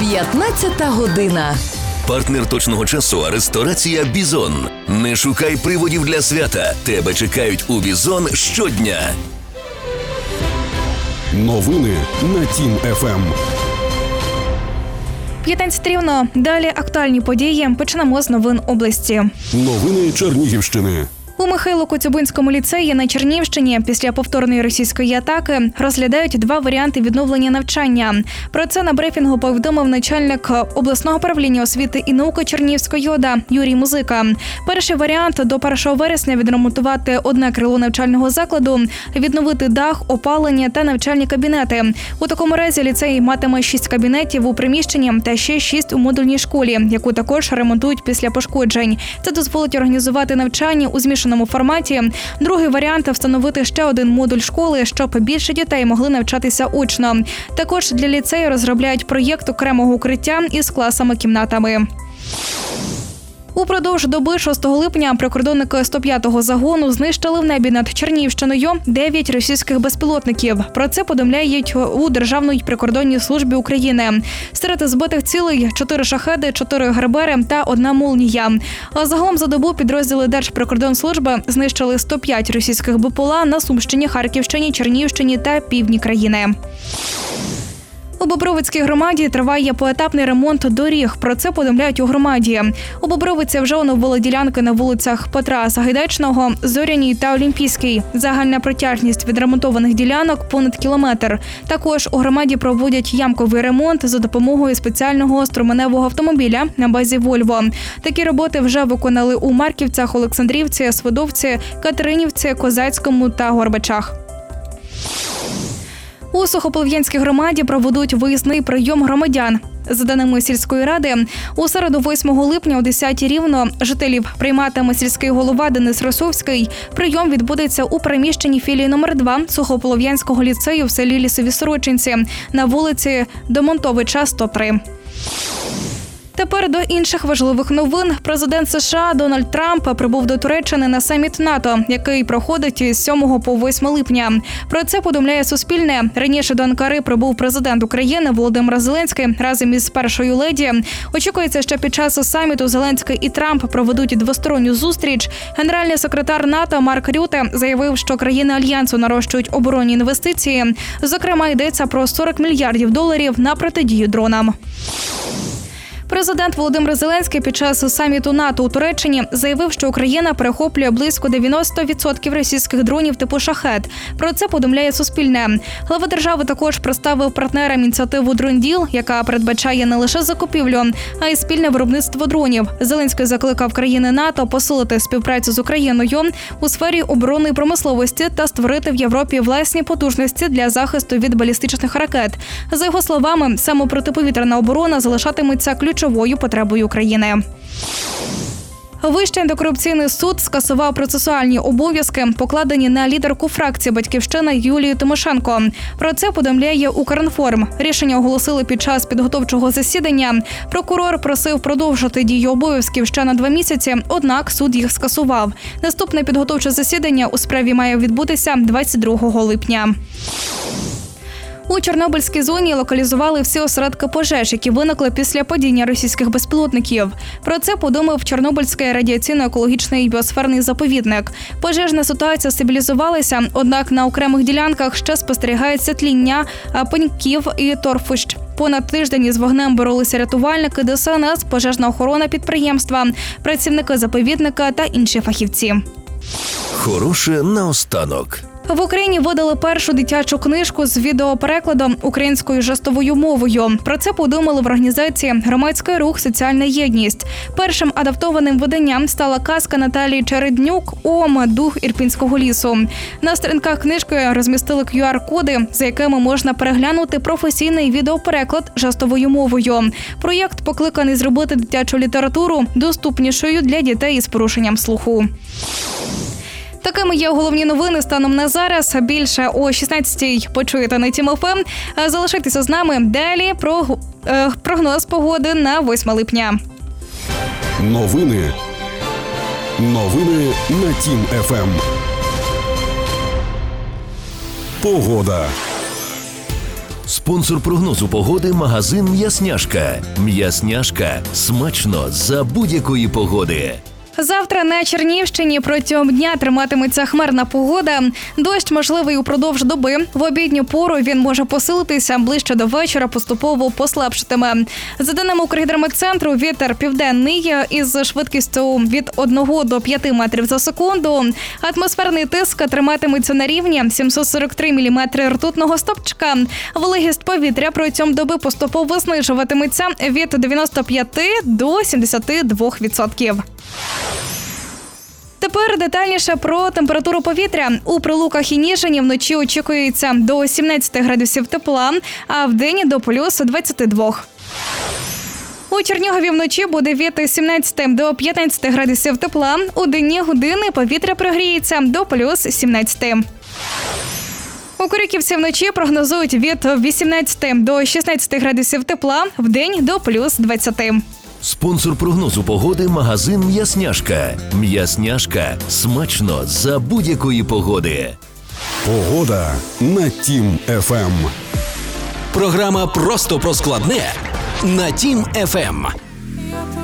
15 година. Партнер точного часу – ресторація «Бізон». Не шукай приводів для свята. Тебе чекають у «Бізон» щодня. Новини на Тім ФМ. 15 рівно. Далі актуальні події. Почнемо з новин області. Новини Чернігівщини. У Михайло-Коцюбинському ліцеї на Чернігівщині після повторної російської атаки розглядають два варіанти відновлення навчання. Про це на брифінгу повідомив начальник обласного управління освіти і науки Чернігівської ОДА Юрій Музика. Перший варіант – до 1 вересня відремонтувати одне крило навчального закладу, відновити дах, опалення та навчальні кабінети. У такому разі ліцей матиме 6 кабінетів у приміщенні та ще 6 у модульній школі, яку також ремонтують після пошкоджень. Це дозволить організувати навчання у змішаному форматі. Другий варіант – встановити ще один модуль школи, щоб більше дітей могли навчатися очно. Також для ліцею розробляють проєкт окремого укриття із класами-кімнатами. Упродовж доби 6 липня прикордонники 105-го загону знищили в небі над Чернігівщиною 9 російських безпілотників. Про це повідомляють у Державній прикордонній службі України. Серед збитих цілей 4 шахеди, 4 гербери та 1 молнія. А загалом за добу підрозділи Держприкордонслужби знищили 105 російських БПЛА на Сумщині, Харківщині, Чернігівщині та півдні країни. У Бобровицькій громаді триває поетапний ремонт доріг. Про це повідомляють у громаді. У Бобровиці вже оновили ділянки на вулицях Петра Сагайдачного, Зоряній та Олімпійській. Загальна протяжність відремонтованих ділянок – понад кілометр. Також у громаді проводять ямковий ремонт за допомогою спеціального струменевого автомобіля на базі «Вольво». Такі роботи вже виконали у Марківцях, Олександрівці, Свидовці, Катеринівці, Козацькому та Горбачах. У Сухополов'янській громаді проведуть виїзний прийом громадян. За даними сільської ради, у середу 8 липня о 10 рівно жителів прийматиме сільський голова Денис Росовський. Прийом відбудеться у приміщенні філії номер 2 Сухополов'янського ліцею в селі Лісові Сорочинці на вулиці Домонтовича, 103. Тепер до інших важливих новин. Президент США Дональд Трамп прибув до Туреччини на саміт НАТО, який проходить з 7 по 8 липня. Про це повідомляє Суспільне. Раніше до Анкари прибув президент України Володимир Зеленський разом із першою леді. Очікується, що під час саміту Зеленський і Трамп проведуть двосторонню зустріч. Генеральний секретар НАТО Марк Рюте заявив, що країни Альянсу нарощують оборонні інвестиції. Зокрема, йдеться про $40 мільярдів на протидію дронам. Президент Володимир Зеленський під час саміту НАТО у Туреччині заявив, що Україна перехоплює близько 90% російських дронів типу «Шахед». Про це повідомляє Суспільне. Глава держави також представив партнерам ініціативу «Дронділ», яка передбачає не лише закупівлю, а й спільне виробництво дронів. Зеленський закликав країни НАТО посилити співпрацю з Україною у сфері оборонної промисловості та створити в Європі власні потужності для захисту від балістичних ракет. За його словами, саме протиповітряна оборона залишатиметься ключовою потребою України. Вищий антикорупційний суд скасував процесуальні обов'язки, покладені на лідерку фракції «Батьківщина» Юлію Тимошенко. Про це повідомляє Укрінформ. Рішення оголосили під час підготовчого засідання. Прокурор просив продовжити дію обов'язків ще на 2 місяці, однак суд їх скасував. Наступне підготовче засідання у справі має відбутися 22 липня. У Чорнобильській зоні локалізували всі осередки пожеж, які виникли після падіння російських безпілотників. Про це повідомив Чорнобильський радіаційно-екологічний біосферний заповідник. Пожежна ситуація стабілізувалася, однак на окремих ділянках ще спостерігається тління пеньків і торфищ. Понад тиждень із вогнем боролися рятувальники, ДСНС, пожежна охорона підприємства, працівники заповідника та інші фахівці. Хороше наостанок. В Україні видали першу дитячу книжку з відеоперекладом українською жестовою мовою. Про це повідомили в організації «Громадський рух «Соціальна єдність». Першим адаптованим виданням стала казка Наталії Череднюк «Ом. Дух Ірпінського лісу». На сторінках книжки розмістили QR-коди, за якими можна переглянути професійний відеопереклад жестовою мовою. Проєкт покликаний зробити дитячу літературу доступнішою для дітей із порушенням слуху. Такими є головні новини станом на зараз. Більше о 16-й почуєте на Тім ФМ. Залишайтеся з нами. Далі про прогноз погоди на 8 липня. Новини на Тім ФМ. Погода. Спонсор прогнозу погоди – магазин «М'ясняшка». «М'ясняшка» – смачно за будь-якої погоди. Завтра на Чернігівщині протягом дня триматиметься хмарна погода. Дощ можливий упродовж доби. В обідню пору він може посилитися, ближче до вечора поступово послабшатиме. За даними Укргідрометцентру, вітер південний із швидкістю від 1 до 5 метрів за секунду. Атмосферний тиск триматиметься на рівні 743 міліметри ртутного стовпчика. Вологість повітря протягом доби поступово знижуватиметься від 95 до 72%. Тепер детальніше про температуру повітря. У Прилуках і Ніжині вночі очікується до 17 градусів тепла, а вдень до плюс 22. У Чернігові вночі буде від 17 до 15 градусів тепла. У денні години повітря прогріється до плюс 17. У Корюківці вночі прогнозують від 18 до 16 градусів тепла, вдень до плюс 20. Спонсор прогнозу погоди – магазин «М'ясняшка». «М'ясняшка» – смачно за будь-якої погоди. Погода на Тім ФМ. Програма «Просто про складне» на Тім ФМ.